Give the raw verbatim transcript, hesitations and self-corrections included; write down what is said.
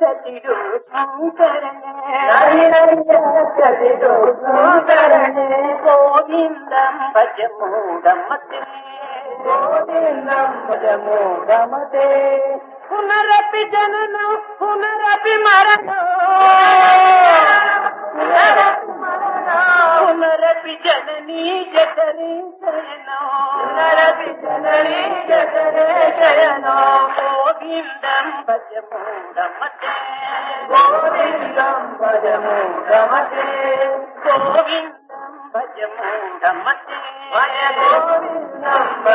చతిడు శంకరణే హరి హరి చతిడు శంకరణే గోవిందం భజ మూఢమతే గోవిందం భజ మూఢమతే పునరపి జననం పునరపి మరణం పునరపి జననీ జఠరే శరణం పునరపి జననీ జఠరే శరణం గోవిందం భజ మూఢమతే గోవిందం భజ మూఢమతే గోవిందం భజ మూఢమతే గోవిందం